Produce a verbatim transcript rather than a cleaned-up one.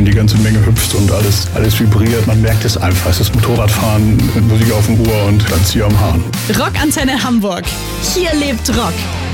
wenn die ganze Menge hüpft und alles, alles vibriert. Man merkt es einfach. Es ist Motorradfahren mit Musik auf dem Ohr und Glanzzieh am Hahn. Rockantenne Hamburg. Hier lebt Rock.